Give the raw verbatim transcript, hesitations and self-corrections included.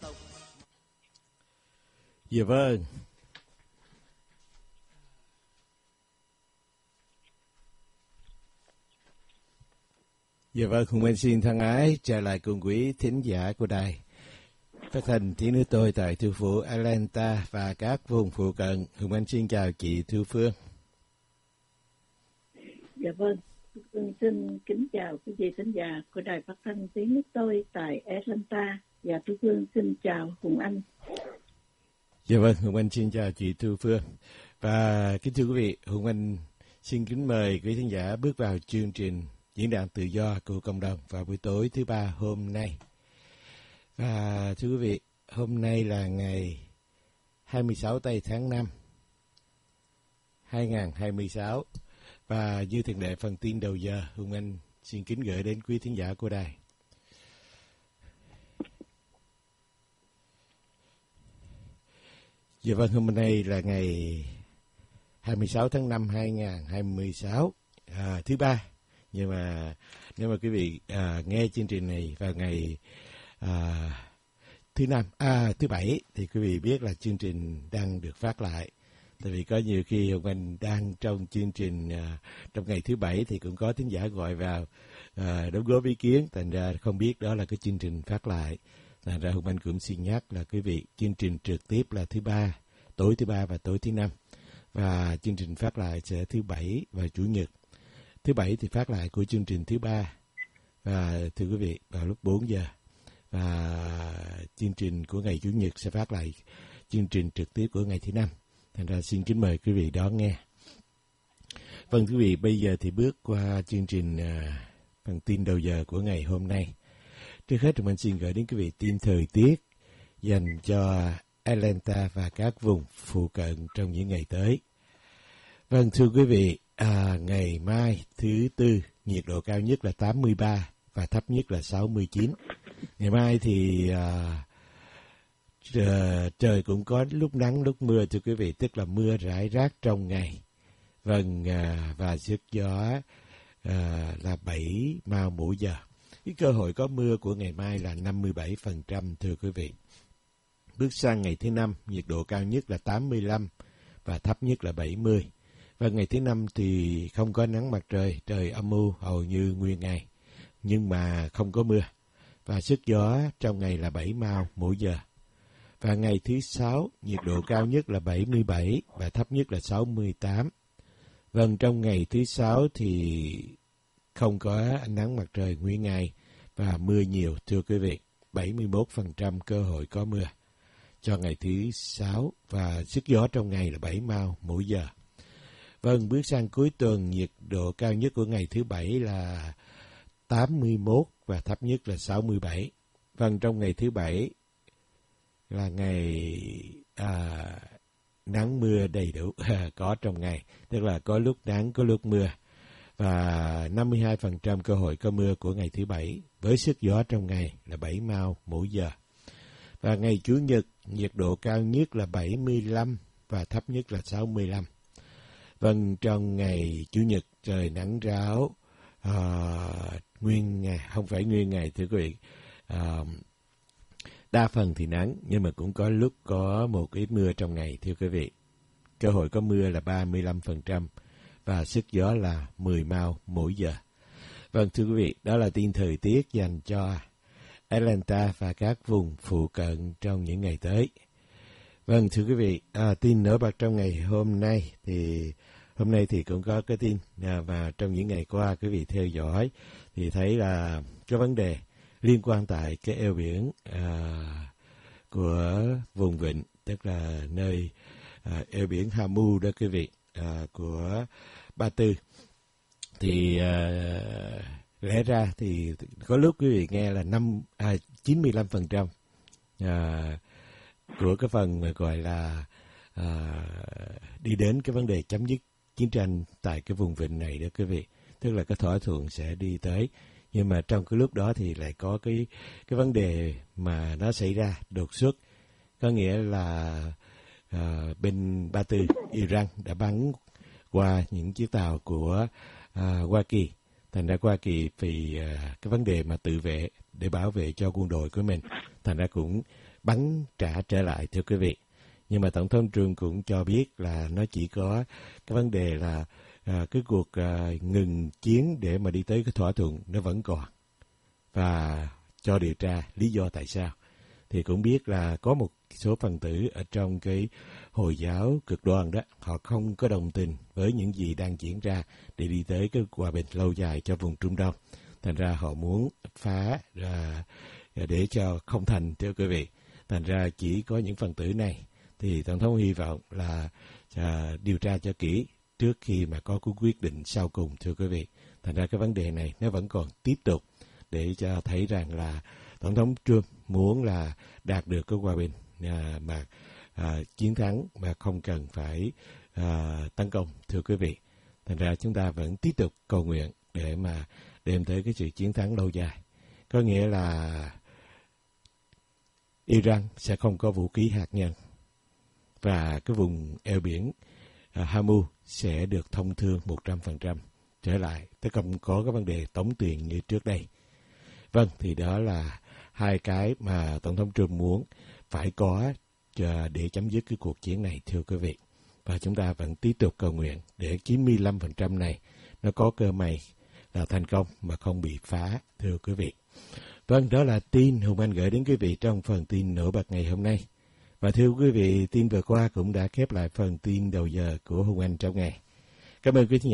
tộc. Dạ vâng. Dạ vâng, Hùng Anh xin thân ái trở lại cùng quý thính giả của đài phát thanh tiếng nước tôi tại thủ phủ Atlanta và các vùng phụ cận. Hùng Anh xin chào chị Thu Phương. Dạ vâng, Phương xin kính chào quý vị thính giả của đài phát thanh tiếng nước tôi tại Atlanta và Thu Phương xin chào Hùng Anh. Dạ vâng, Hùng Anh xin chào chị Thu Phương. Và kính thưa quý vị, Hùng Anh xin kính mời quý thính giả bước vào chương trình Diễn đàn Tự do của Cộng đồng vào buổi tối thứ ba hôm nay. Và thưa quý vị, hôm nay là ngày hai mươi sáu tây tháng năm hai nghìn không trăm hai mươi sáu. Và như thường lệ phần tin đầu giờ, Hùng Anh xin kính gửi đến quý thính giả của đài. Dạ vâng, hôm nay là ngày hai mươi sáu tháng năm hai nghìn không trăm hai mươi sáu, à, thứ ba. Nhưng mà nếu mà quý vị à, nghe chương trình này vào ngày à, thứ năm, à, thứ bảy thì quý vị biết là chương trình đang được phát lại. Tại vì có nhiều khi Hùng Anh đang trong chương trình à, trong ngày thứ bảy thì cũng có thính giả gọi vào à, đóng góp ý kiến, thành ra không biết đó là cái chương trình phát lại. Thành ra Hùng Anh cũng xin nhắc là quý vị, chương trình trực tiếp là thứ ba, tối thứ ba và tối thứ năm. Và chương trình phát lại sẽ thứ bảy và chủ nhật. Thứ bảy thì phát lại của chương trình thứ ba. Và thưa quý vị, vào lúc bốn giờ. Và chương trình của ngày chủ nhật sẽ phát lại chương trình trực tiếp của ngày thứ năm. Thành ra xin kính mời quý vị đón nghe. Vâng quý vị, bây giờ thì bước qua chương trình à, phần tin đầu giờ của ngày hôm nay. Trước hết thì mình xin gửi đến quý vị tin thời tiết dành cho Atlanta và các vùng phụ cận trong những ngày tới. Vâng thưa quý vị, à, ngày mai thứ Tư nhiệt độ cao nhất là tám mươi ba và thấp nhất là sáu mươi chín. Ngày mai thì à, trời cũng có lúc nắng lúc mưa thưa quý vị, tức là mưa rải rác trong ngày. Vâng, à, và sức gió à, là bảy mao mỗi giờ. Cái cơ hội có mưa của ngày mai là năm mươi bảy phần trăm thưa quý vị. Bước sang ngày thứ Năm, nhiệt độ cao nhất là tám mươi lăm và thấp nhất là bảy mươi. Và ngày thứ Năm thì không có nắng mặt trời, trời âm u hầu như nguyên ngày, nhưng mà không có mưa. Và sức gió trong ngày là bảy mao mỗi giờ. Và ngày thứ Sáu, nhiệt độ cao nhất là bảy mươi bảy và thấp nhất là sáu mươi tám. Vâng, trong ngày thứ Sáu thì không có ánh nắng mặt trời nguyên ngày và mưa nhiều thưa quý vị. bảy mươi mốt phần trăm cơ hội có mưa cho ngày thứ Sáu và sức gió trong ngày là bảy mao mỗi giờ. Vâng, bước sang cuối tuần, nhiệt độ cao nhất của ngày thứ Bảy là tám mươi mốt và thấp nhất là sáu mươi bảy. Vâng, trong ngày thứ Bảy là ngày à, nắng mưa đầy đủ, có trong ngày, tức là có lúc nắng, có lúc mưa. Và năm mươi hai phần trăm cơ hội có mưa của ngày thứ Bảy, với sức gió trong ngày là bảy mao mỗi giờ. Và ngày Chủ nhật, nhiệt độ cao nhất là bảy mươi lăm và thấp nhất là sáu mươi lăm. Vâng, trong ngày Chủ nhật trời nắng ráo, à, nguyên ngày, không phải nguyên ngày thưa quý vị, à, đa phần thì nắng, nhưng mà cũng có lúc có một ít mưa trong ngày thưa quý vị. Cơ hội có mưa là ba mươi lăm phần trăm và sức gió là mười mao mỗi giờ. Vâng thưa quý vị, đó là tin thời tiết dành cho Atlanta và các vùng phụ cận trong những ngày tới. Vâng thưa quý vị, à, tin nổi bật trong ngày hôm nay thì hôm nay thì cũng có cái tin à, và trong những ngày qua quý vị theo dõi thì thấy là cái vấn đề liên quan tại cái eo biển à, của vùng vịnh, tức là nơi à, eo biển Hamu đó quý vị, à, của Ba Tư. Thì à, lẽ ra thì có lúc quý vị nghe là năm à, chín mươi lăm phần trăm à, của cái phần mà gọi là à, đi đến cái vấn đề chấm dứt chiến tranh tại cái vùng vịnh này đó quý vị, tức là cái thỏa thuận sẽ đi tới. Nhưng mà trong cái lúc đó thì lại có cái cái vấn đề mà nó xảy ra đột xuất, có nghĩa là à, bên Ba Tư, Iran đã bắn qua những chiếc tàu của à, Hoa Kỳ. Thành ra Hoa Kỳ vì à, cái vấn đề mà tự vệ để bảo vệ cho quân đội của mình, thành ra cũng bắn trả trở lại thưa quý vị. Nhưng mà Tổng thống Trump cũng cho biết là nó chỉ có cái vấn đề là à, cái cuộc à, ngừng chiến để mà đi tới cái thỏa thuận nó vẫn còn, và cho điều tra lý do tại sao. Thì cũng biết là có một số phần tử ở trong cái Hồi giáo cực đoan đó, họ không có đồng tình với những gì đang diễn ra để đi tới cái hòa bình lâu dài cho vùng Trung Đông. Thành ra họ muốn phá à, để cho không thành, thưa quý vị. Thành ra chỉ có những phần tử này thì Tổng thống hy vọng là à, điều tra cho kỹ trước khi mà có cái quyết định sau cùng, thưa quý vị. Thành ra cái vấn đề này nó vẫn còn tiếp tục để cho thấy rằng là Tổng thống Trump muốn là đạt được cái hòa bình à, mà à, chiến thắng mà không cần phải à, tấn công, thưa quý vị. Thành ra chúng ta vẫn tiếp tục cầu nguyện để mà đem tới cái sự chiến thắng lâu dài. Có nghĩa là Iran sẽ không có vũ khí hạt nhân, và cái vùng eo biển uh, Hormuz sẽ được thông thương một trăm phần trăm trở lại, tức không có cái vấn đề tống tiền như trước đây. Vâng, thì đó là hai cái mà Tổng thống Trump muốn phải có để chấm dứt cái cuộc chiến này, thưa quý vị. Và chúng ta vẫn tiếp tục cầu nguyện để chín mươi lăm phần trăm này nó có cơ may là thành công mà không bị phá, thưa quý vị. Vâng, đó là tin Hùng Anh gửi đến quý vị trong phần tin nổi bật ngày hôm nay. Và thưa quý vị, tin vừa qua cũng đã khép lại phần tin đầu giờ của Hùng Anh trong ngày. Cảm ơn quý thính giả